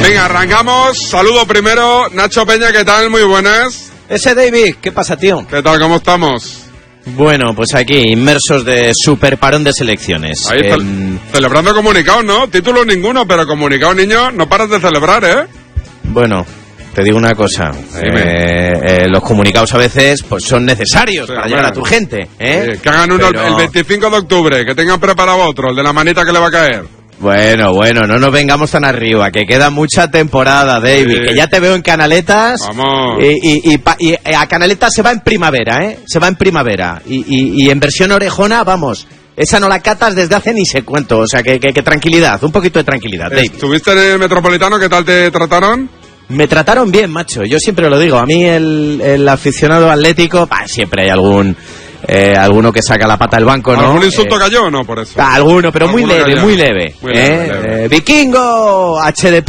Venga, arrancamos. Saludo primero. Nacho Peña, ¿qué tal? Muy buenas. Ese David, ¿qué pasa, tío? ¿Qué tal? ¿Cómo estamos? Bueno, pues aquí, inmersos de super parón de selecciones. Ahí celebrando comunicados, ¿no? Títulos ninguno, pero comunicados, niño, no paras de celebrar, ¿eh? Bueno, te digo una cosa. Los comunicados a veces pues son necesarios para llegar a tu gente, ¿eh? Que hagan uno el 25 de octubre, que tengan preparado otro, el de la manita que le va a caer. Bueno, no nos vengamos tan arriba, que queda mucha temporada, David, que ya te veo en Canaletas. Vamos. Y a Canaletas se va en primavera, ¿eh? Se va en primavera. Y en versión orejona, vamos, esa no la catas desde hace ni sé cuánto, o sea, que tranquilidad, un poquito de tranquilidad, David. ¿Estuviste en el Metropolitano? ¿Qué tal te trataron? Me trataron bien, macho, yo siempre lo digo, a mí el aficionado atlético, siempre hay alguno que saca la pata del banco, ¿no? ¿Algún insulto cayó o no por eso? Alguno, pero muy leve. Vikingo, HDP,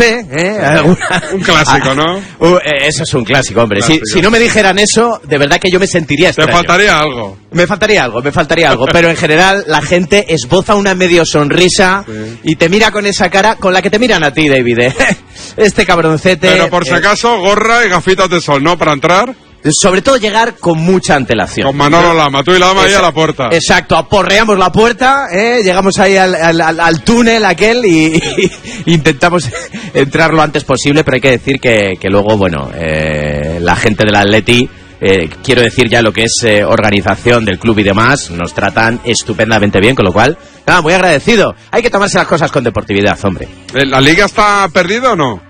Un clásico, ¿no? Eso es un clásico, hombre. Si no me dijeran eso, de verdad que yo me sentiría extraño. ¿Te faltaría algo? Me faltaría algo, pero en general la gente esboza una medio sonrisa y te mira con esa cara con la que te miran a ti, David, este cabroncete. Pero por si acaso, gorra y gafitas de sol, ¿no? Para entrar. Sobre todo llegar con mucha antelación. Con Manolo Lama, tú y Lama ahí a la puerta. Exacto, aporreamos la puerta, llegamos ahí al túnel aquel y intentamos entrar lo antes posible, pero hay que decir que luego, bueno, la gente del Atleti, quiero decir ya lo que es organización del club y demás, nos tratan estupendamente bien, con lo cual, nada, muy agradecido. Hay que tomarse las cosas con deportividad, hombre. ¿La liga está perdida o no?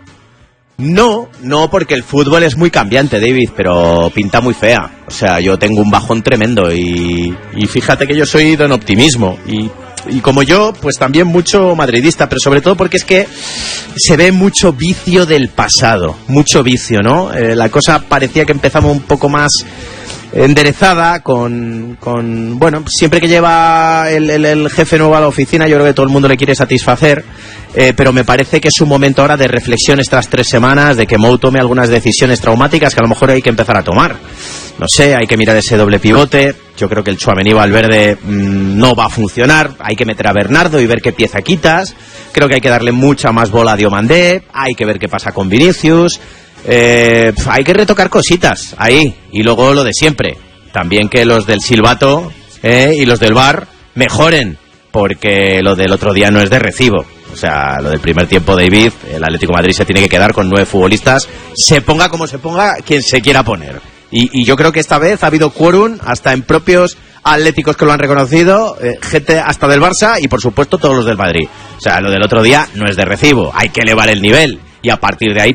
No, porque el fútbol es muy cambiante, David, pero pinta muy fea. O sea, yo tengo un bajón tremendo y fíjate que yo soy don optimismo y como yo, pues también mucho madridista, pero sobre todo porque es que se ve mucho vicio del pasado, mucho vicio, ¿no? La cosa parecía que empezamos un poco más enderezada con bueno, siempre que lleva el jefe nuevo a la oficina, yo creo que todo el mundo le quiere satisfacer, pero me parece que es un momento ahora de reflexión estas 3 semanas, de que Mou tome algunas decisiones traumáticas que a lo mejor hay que empezar a tomar. No sé, hay que mirar ese doble pivote. Yo creo que el Tchouaméni Valverde no va a funcionar. Hay que meter a Bernardo y ver qué pieza quitas. Creo que hay que darle mucha más bola a Diomandé. Hay que ver qué pasa con Vinicius. Hay que retocar cositas ahí. Y luego lo de siempre. También que los del silbato y los del VAR mejoren, porque lo del otro día no es de recibo. O sea, lo del primer tiempo, David, el Atlético de Madrid se tiene que quedar con 9 futbolistas, se ponga como se ponga quien se quiera poner. Y yo creo que esta vez ha habido quórum hasta en propios atléticos que lo han reconocido, gente hasta del Barça y por supuesto todos los del Madrid. O sea, lo del otro día no es de recibo, hay que elevar el nivel y a partir de ahí